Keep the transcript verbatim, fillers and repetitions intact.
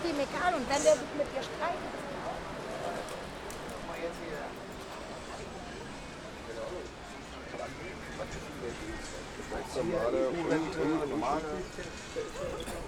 ihm egal und wenn der sich mit dir streitet. Normale, normale.